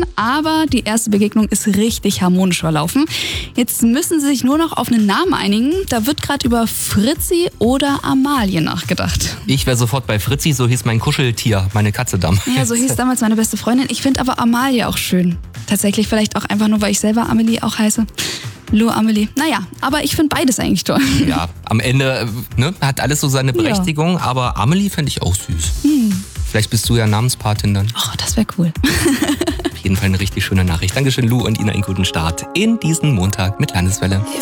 aber die erste Begegnung ist richtig harmonisch verlaufen. Jetzt müssen sie sich nur noch auf einen Namen einigen. Da wird gerade über Fritzi oder Amalie nachgedacht. Ich wäre sofort bei Fritzi, so hieß mein Kuscheltier, meine Katze damals. Ja, so hieß damals meine beste Freundin. Ich finde aber Amalie auch schön. Tatsächlich vielleicht auch einfach nur, weil ich selber Amelie auch heiße. Lou Amelie. Naja, aber ich finde beides eigentlich toll. Ja, am Ende hat alles so seine Berechtigung, aber Amelie fände ich auch süß. Vielleicht bist du ja Namenspatin dann. Oh, das wäre cool. Auf jeden Fall eine richtig schöne Nachricht. Dankeschön, Lou, und Ihnen einen guten Start in diesen Montag mit Landeswelle.